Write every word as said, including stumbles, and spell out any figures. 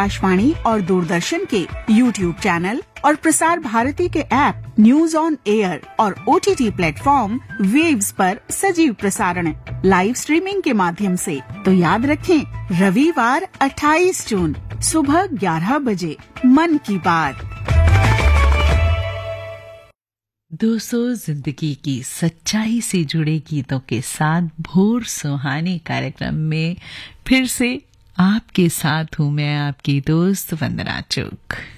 आकाशवाणी और दूरदर्शन के YouTube channel और प्रसार भारती के ऐप न्यूज ऑन एयर और ओटीटी प्लेटफॉर्म वेव्स पर सजीव प्रसारण लाइव स्ट्रीमिंग के माध्यम से। तो याद रखें, रविवार अट्ठाईस जून सुबह ग्यारह बजे मन की बात। दोस्तों, जिंदगी की सच्चाई से जुड़े गीतों के साथ भोर सुहानी कार्यक्रम में फिर से आपके साथ हूँ मैं, आपकी दोस्त वंदना चुग।